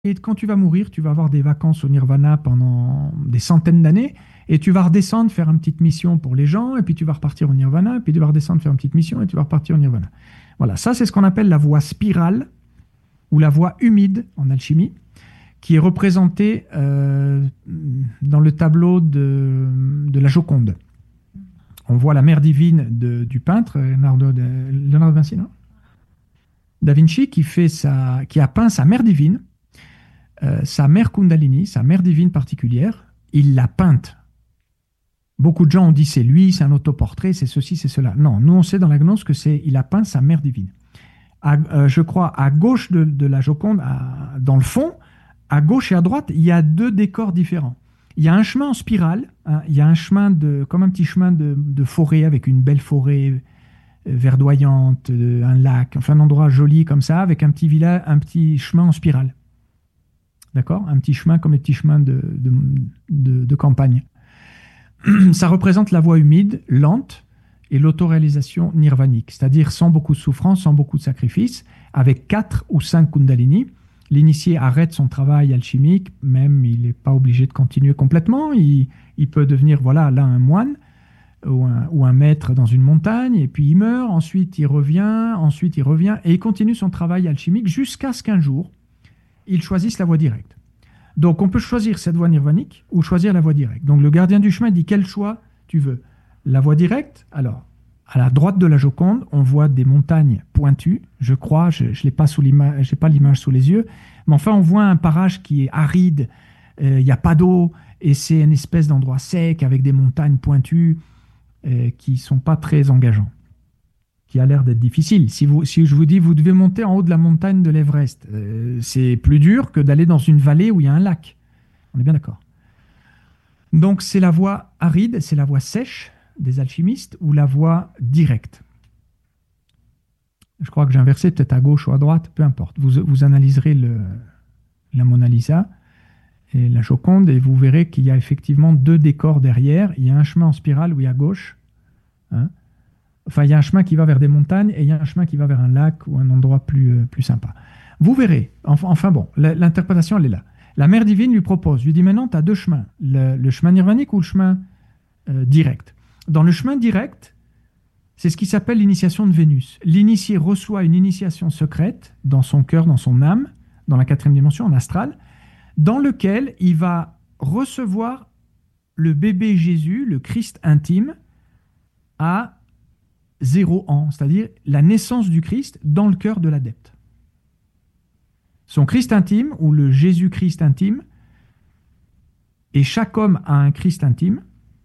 Et quand tu vas mourir, tu vas avoir des vacances au Nirvana pendant des centaines d'années, et tu vas redescendre faire une petite mission pour les gens, et puis tu vas repartir au Nirvana, et puis tu vas redescendre faire une petite mission, et tu vas repartir au Nirvana. Voilà, ça c'est ce qu'on appelle la voie spirale, ou la voie humide en alchimie, qui est représentée dans le tableau de la Joconde. On voit la mère divine du peintre, Leonardo da Vinci, non Da Vinci, qui a peint sa mère divine, sa mère Kundalini, sa mère divine particulière, il l'a peinte. Beaucoup de gens ont dit c'est lui, c'est un autoportrait, c'est ceci, c'est cela. Non, nous on sait dans la gnose que il a peint sa mère divine. Je crois à gauche de la Joconde, dans le fond, à gauche et à droite, il y a deux décors différents. Il y a un chemin en spirale, hein, il y a un chemin comme un petit chemin de forêt avec une belle forêt verdoyante, un lac, enfin un endroit joli comme ça, avec un petit village, un petit chemin en spirale. D'accord? Un petit chemin comme les petits chemins de campagne. Ça représente la voie humide, lente, et l'autoréalisation nirvanique, c'est-à-dire sans beaucoup de souffrance, sans beaucoup de sacrifices, avec 4 ou 5 kundalini. L'initié arrête son travail alchimique, même il n'est pas obligé de continuer complètement. Il peut devenir, voilà, là un moine ou un maître dans une montagne, et puis il meurt, ensuite il revient, et il continue son travail alchimique jusqu'à ce qu'un jour, il choisisse la voie directe. Donc on peut choisir cette voie nirvanique ou choisir la voie directe. Donc le gardien du chemin dit quel choix tu veux. La voie directe, alors à la droite de la Joconde, on voit des montagnes pointues, je crois, je n'ai pas l'image sous les yeux, mais enfin on voit un parage qui est aride, il n'y a pas d'eau, et c'est une espèce d'endroit sec avec des montagnes pointues qui ne sont pas très engageants, qui a l'air d'être difficile. Si je vous dis vous devez monter en haut de la montagne de l'Everest, c'est plus dur que d'aller dans une vallée où il y a un lac. On est bien d'accord. Donc c'est la voie aride, c'est la voie sèche des alchimistes ou la voie directe. Je crois que j'ai inversé peut-être à gauche ou à droite, peu importe. Vous analyserez la Mona Lisa et la Joconde et vous verrez qu'il y a effectivement deux décors derrière. Il y a un chemin en spirale, oui, à gauche. Hein. Enfin, il y a un chemin qui va vers des montagnes et il y a un chemin qui va vers un lac ou un endroit plus sympa. Vous verrez. Enfin bon, l'interprétation, elle est là. La mère divine lui propose, lui dit maintenant, tu as deux chemins. Le chemin nirvanique ou le chemin direct. Dans le chemin direct, c'est ce qui s'appelle l'initiation de Vénus. L'initié reçoit une initiation secrète dans son cœur, dans son âme, dans la 4e dimension, en astral, dans lequel il va recevoir le bébé Jésus, le Christ intime, à 0 ans, c'est-à-dire la naissance du Christ dans le cœur de l'adepte. Son Christ intime, ou le Jésus-Christ intime, et chaque homme a un Christ intime,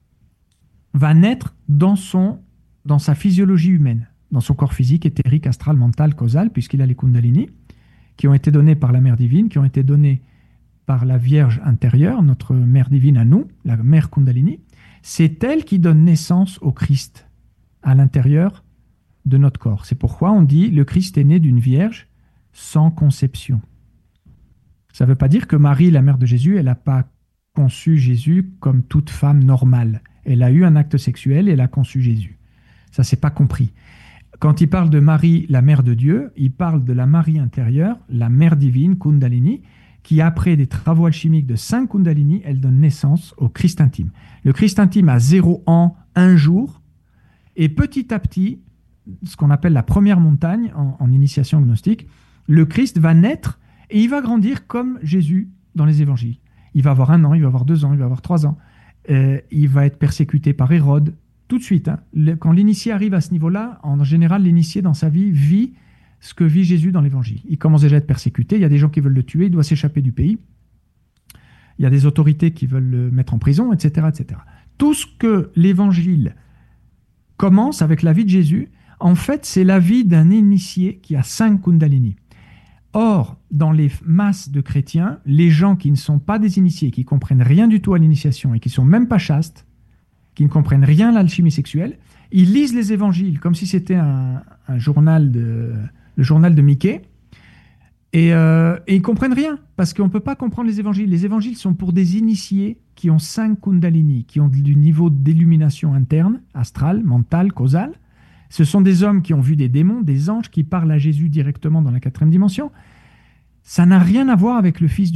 va naître dans sa physiologie humaine, dans son corps physique, éthérique, astral, mental, causal, puisqu'il a les kundalini, qui ont été donnés par la mère divine, qui ont été donnés par la Vierge intérieure, notre mère divine à nous, la mère kundalini. C'est elle qui donne naissance au Christ à l'intérieur de notre corps. C'est pourquoi on dit le Christ est né d'une Vierge sans conception. Ça ne veut pas dire que Marie, la mère de Jésus, elle n'a pas conçu Jésus comme toute femme normale. Elle a eu un acte sexuel et elle a conçu Jésus. Ça, c'est pas compris. Quand il parle de Marie, la mère de Dieu, il parle de la Marie intérieure, la mère divine, Kundalini, qui après des travaux alchimiques de 5 Kundalini, elle donne naissance au Christ intime. Le Christ intime a 0 ans, 1 jour, et petit à petit, ce qu'on appelle la première montagne en initiation gnostique, le Christ va naître et il va grandir comme Jésus dans les évangiles. Il va avoir 1 an, il va avoir 2 ans, il va avoir 3 ans. Il va être persécuté par Hérode tout de suite. Hein. Quand l'initié arrive à ce niveau-là, en général, l'initié dans sa vie vit ce que vit Jésus dans l'évangile. Il commence déjà à être persécuté, il y a des gens qui veulent le tuer, il doit s'échapper du pays. Il y a des autorités qui veulent le mettre en prison, etc., etc. Tout ce que l'évangile commence avec la vie de Jésus, en fait, c'est la vie d'un initié qui a 5 kundalini. Or, dans les masses de chrétiens, les gens qui ne sont pas des initiés, qui comprennent rien du tout à l'initiation et qui sont même pas chastes, qui ne comprennent rien à l'alchimie sexuelle, ils lisent les évangiles comme si c'était le journal de Mickey, et ils comprennent rien, parce qu'on ne peut pas comprendre les évangiles. Les évangiles sont pour des initiés qui ont 5 kundalini, qui ont du niveau d'illumination interne, astrale, mentale, causale. Ce sont des hommes qui ont vu des démons, des anges qui parlent à Jésus directement dans la 4e dimension. Ça n'a rien à voir avec le fils